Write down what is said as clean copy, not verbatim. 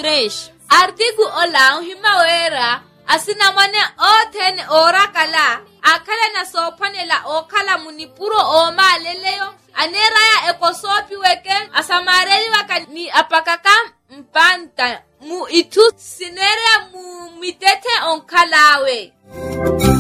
23. Artigu olang himawera asina mane othen ora kala akala na sopanela okala munipuro o maleleyo aneraya ekosopi weke asamareli wakani apakaka mpanta mu itu sinere mu mitete onkalawe.